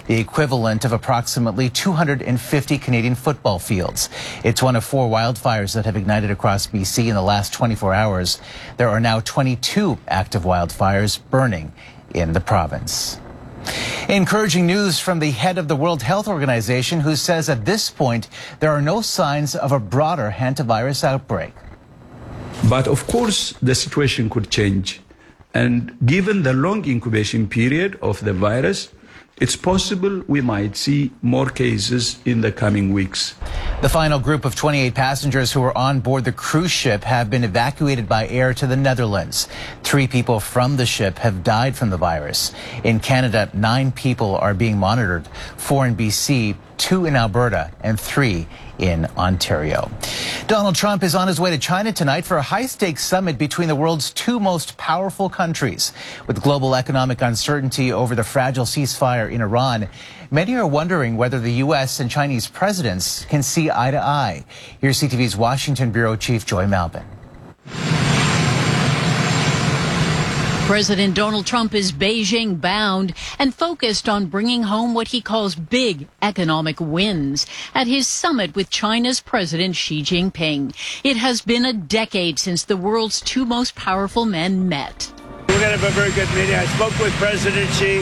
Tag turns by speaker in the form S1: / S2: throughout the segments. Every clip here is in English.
S1: the equivalent of approximately 250 Canadian football fields. It's one of 4 wildfires that have ignited across BC in the last 24 hours. There are now 22 active wildfires burning in the province. Encouraging news from the head of the World Health Organization, who says at this point there are no signs of a broader hantavirus outbreak.
S2: But of course, the situation could change. And given the long incubation period of the virus, it's possible we might see more cases in the coming weeks.
S1: The final group of 28 passengers who were on board the cruise ship have been evacuated by air to the Netherlands. 3 people from the ship have died from the virus. In Canada, 9 people are being monitored, 4 in BC, 2 in Alberta, and 3 in Ontario. Donald Trump is on his way to China tonight for a high-stakes summit between the world's 2 most powerful countries. With global economic uncertainty over the fragile ceasefire in Iran, many are wondering whether the U.S. and Chinese presidents can see eye to eye. Here's CTV's Washington Bureau Chief Joy Malbon.
S3: President Donald Trump is Beijing bound and focused on bringing home what he calls big economic wins at his summit with China's President Xi Jinping. It has been a decade since the world's 2 most powerful men met.
S4: We're going to have a very good meeting. I spoke with President Xi.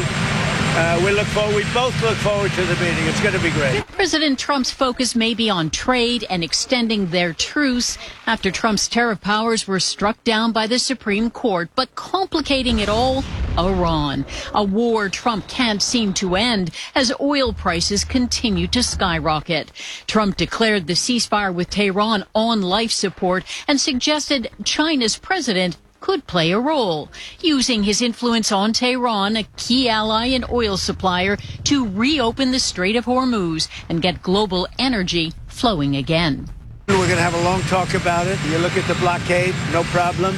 S4: We both look forward to the meeting. It's going to be great.
S3: President Trump's focus may be on trade and extending their truce after Trump's tariff powers were struck down by the Supreme Court. But complicating it all, Iran, a war Trump can't seem to end as oil prices continue to skyrocket. Trump declared the ceasefire with Tehran on life support and suggested China's president could play a role, using his influence on Tehran, a key ally and oil supplier, to reopen the Strait of Hormuz and get global energy flowing again.
S4: We're going to have a long talk about it. You look at the blockade, no problem.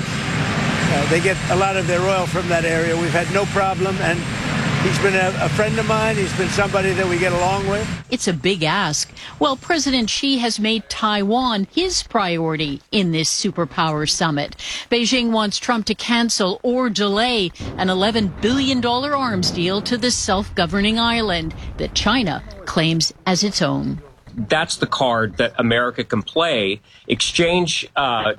S4: They get a lot of their oil from that area. We've had no problem, and he's been a friend of mine. He's been somebody that we get along with.
S3: It's a big ask. Well, President Xi has made Taiwan his priority in this superpower summit. Beijing wants Trump to cancel or delay an $11 billion arms deal to the self-governing island that China claims as its own.
S5: That's the card that America can play, exchange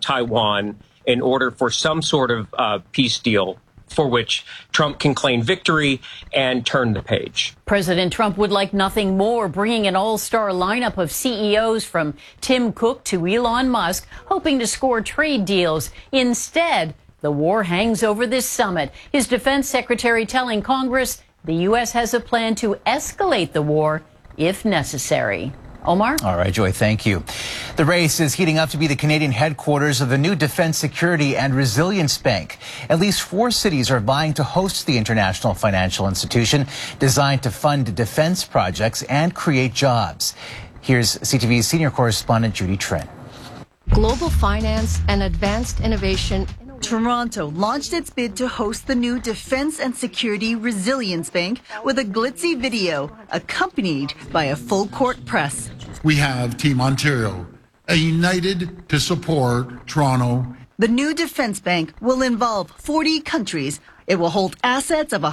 S5: Taiwan in order for some sort of peace deal for which Trump can claim victory and turn the page.
S3: President Trump would like nothing more, bringing an all-star lineup of CEOs from Tim Cook to Elon Musk, hoping to score trade deals. Instead, the war hangs over this summit. His defense secretary telling Congress the U.S. has a plan to escalate the war if necessary. Omar?
S1: All right, Joy, thank you. The race is heating up to be the Canadian headquarters of the new Defense Security and Resilience Bank. At least 4 cities are vying to host the international financial institution designed to fund defense projects and create jobs. Here's CTV's senior correspondent Judy Trinh.
S6: Global finance and advanced innovation.
S7: Toronto launched its bid to host the new Defense and Security Resilience Bank with a glitzy video accompanied by a full-court press.
S8: We have Team Ontario, united to support Toronto.
S7: The new defense bank will involve 40 countries. It will hold assets of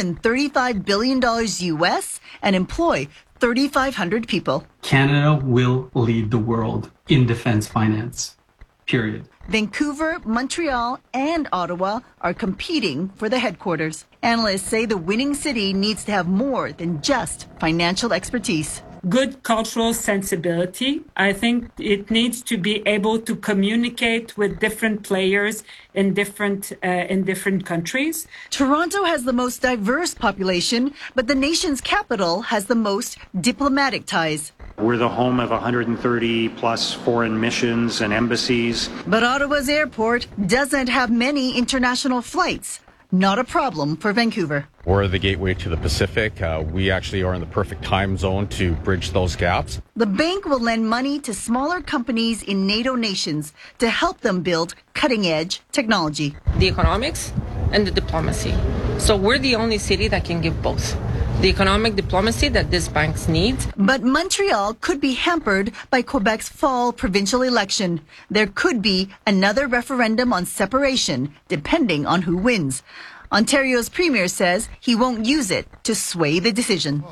S7: $135 billion U.S. and employ 3,500 people.
S9: Canada will lead the world in defense finance, period.
S7: Vancouver, Montreal, and Ottawa are competing for the headquarters. Analysts say the winning city needs to have more than just financial expertise.
S10: Good cultural sensibility. I think it needs to be able to communicate with different players in different countries.
S7: Toronto has the most diverse population, but the nation's capital has the most diplomatic ties.
S11: We're the home of 130 plus foreign missions and embassies.
S7: But Ottawa's airport doesn't have many international flights. Not a problem for Vancouver.
S12: We're the gateway to the Pacific. We actually are in the perfect time zone to bridge those gaps.
S7: The bank will lend money to smaller companies in NATO nations to help them build cutting-edge technology.
S13: The economics and the diplomacy. So we're the only city that can give both. The economic diplomacy that this bank needs.
S7: But Montreal could be hampered by Quebec's fall provincial election. There could be another referendum on separation, depending on who wins. Ontario's premier says he won't use it to sway the decision.